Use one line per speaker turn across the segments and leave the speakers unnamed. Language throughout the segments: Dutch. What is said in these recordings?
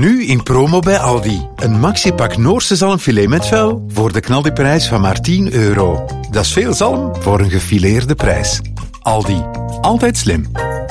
Nu in promo bij Aldi. Een maxipak Noorse zalmfilet met vel voor de knaldiprijs van maar €10. Dat is veel zalm voor een gefileerde prijs. Aldi. Altijd slim.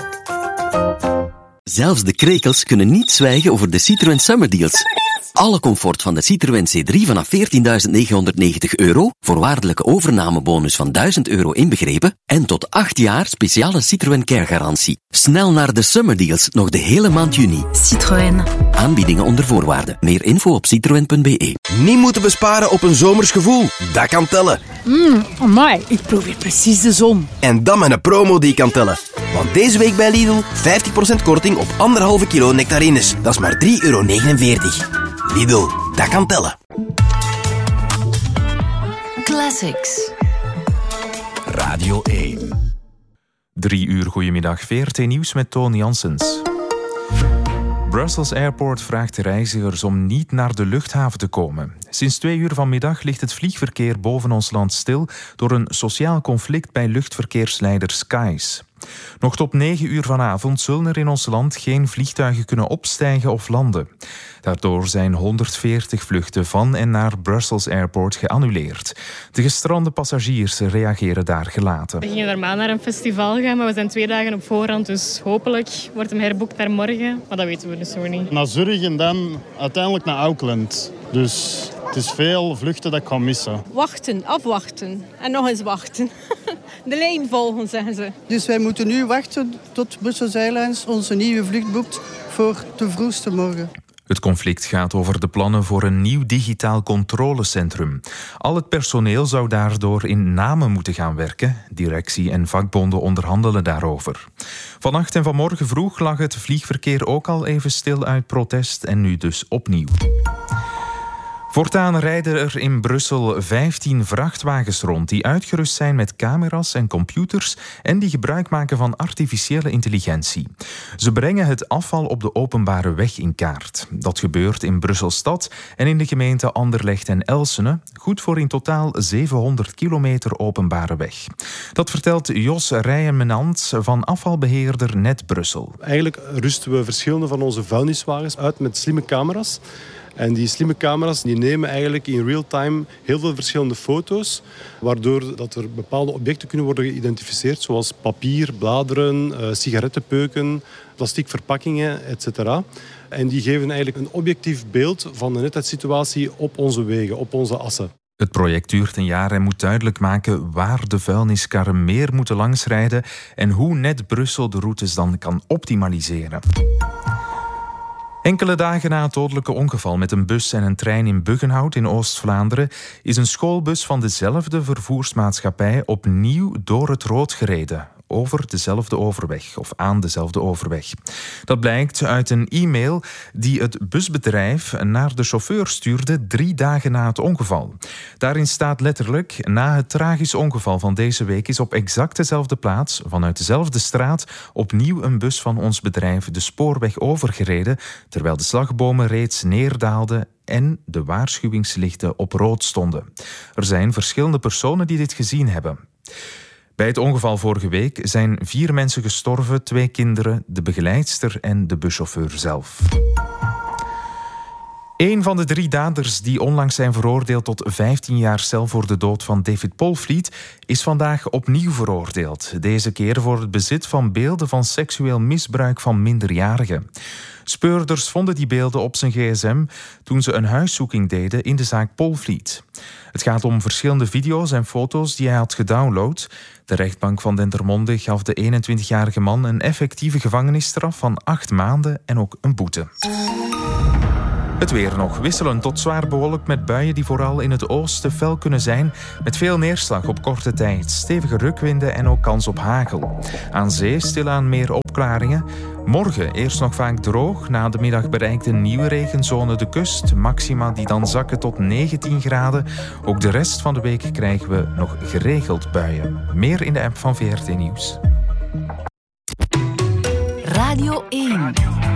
Zelfs de krekels kunnen niet zwijgen over de Citroën Summer Deals. Alle comfort van de Citroën C3 vanaf €14.990, voorwaardelijke overnamebonus van €1.000 inbegrepen en tot 8 jaar speciale Citroën Care garantie. Snel naar de Summer Deals, nog de hele maand juni.
Citroën.
Aanbiedingen onder voorwaarden. Meer info op citroen.be.
Niet moeten besparen op een zomers gevoel. Dat kan tellen.
Amai, ik proef hier precies de zon.
En dan met een promo die kan tellen. Want deze week bij Lidl 50% korting op 1,5 kilo nectarines. Dat is maar €3,49. Lidl, dat kan tellen.
Classics.
Radio 1.
3 uur, goedemiddag. VRT Nieuws met Toon Janssens. Brussels Airport vraagt reizigers om niet naar de luchthaven te komen. Sinds 2 uur vanmiddag ligt het vliegverkeer boven ons land stil door een sociaal conflict bij luchtverkeersleider Skies. Nog tot 9 uur vanavond zullen er in ons land geen vliegtuigen kunnen opstijgen of landen. Daardoor zijn 140 vluchten van en naar Brussels Airport geannuleerd. De gestrande passagiers reageren daar gelaten.
We gingen normaal naar een festival gaan, maar we zijn 2 dagen op voorhand. Dus hopelijk wordt hem herboekt naar morgen. Maar dat weten we dus nog niet.
Naar Zurich en dan uiteindelijk naar Auckland. Dus het is veel vluchten dat ik ga missen.
Wachten, afwachten en nog eens wachten. De lijn volgen, zeggen ze.
Dus wij moeten nu wachten tot Brussels Airlines onze nieuwe vlucht boekt voor de vroegste morgen.
Het conflict gaat over de plannen voor een nieuw digitaal controlecentrum. Al het personeel zou daardoor in Namen moeten gaan werken. Directie en vakbonden onderhandelen daarover. Vannacht en vanmorgen vroeg lag het vliegverkeer ook al even stil uit protest en nu dus opnieuw. Voortaan rijden er in Brussel 15 vrachtwagens rond die uitgerust zijn met camera's en computers en die gebruik maken van artificiële intelligentie. Ze brengen het afval op de openbare weg in kaart. Dat gebeurt in Brussel-Stad en in de gemeenten Anderlecht en Elsene, goed voor in totaal 700 kilometer openbare weg. Dat vertelt Jos Rijenmenant van afvalbeheerder Net Brussel.
Eigenlijk rusten we verschillende van onze vuilniswagens uit met slimme camera's. En die slimme camera's die nemen eigenlijk in real-time heel veel verschillende foto's, waardoor dat er bepaalde objecten kunnen worden geïdentificeerd, zoals papier, bladeren, sigarettenpeuken, plastic verpakkingen, etc. En die geven eigenlijk een objectief beeld van de netheidsituatie op onze wegen, op onze assen.
Het project duurt een jaar en moet duidelijk maken waar de vuilniskarren meer moeten langsrijden en hoe Net Brussel de routes dan kan optimaliseren. Enkele dagen na het dodelijke ongeval met een bus en een trein in Buggenhout in Oost-Vlaanderen is een schoolbus van dezelfde vervoersmaatschappij opnieuw door het rood gereden. Over dezelfde overweg of aan dezelfde overweg. Dat blijkt uit een e-mail die het busbedrijf naar de chauffeur stuurde 3 dagen na het ongeval. Daarin staat letterlijk: na het tragisch ongeval van deze week is op exact dezelfde plaats, vanuit dezelfde straat, opnieuw een bus van ons bedrijf de spoorweg overgereden, terwijl de slagbomen reeds neerdaalden en de waarschuwingslichten op rood stonden. Er zijn verschillende personen die dit gezien hebben. Bij het ongeval vorige week zijn 4 mensen gestorven, 2 kinderen, de begeleidster en de buschauffeur zelf. Een van de 3 daders die onlangs zijn veroordeeld tot 15 jaar cel voor de dood van David Polvliet is vandaag opnieuw veroordeeld. Deze keer voor het bezit van beelden van seksueel misbruik van minderjarigen. Speurders vonden die beelden op zijn gsm toen ze een huiszoeking deden in de zaak Polvliet. Het gaat om verschillende video's en foto's die hij had gedownload. De rechtbank van Dendermonde gaf de 21-jarige man een effectieve gevangenisstraf van 8 maanden en ook een boete. Het weer nog wisselend tot zwaar bewolkt met buien die vooral in het oosten fel kunnen zijn, met veel neerslag op korte tijd, stevige rukwinden en ook kans op hagel. Aan zee stilaan meer opklaringen. Morgen eerst nog vaak droog, na de middag bereikt een nieuwe regenzone de kust, maxima die dan zakken tot 19 graden. Ook de rest van de week krijgen we nog geregeld buien. Meer in de app van VRT Nieuws.
Radio 1.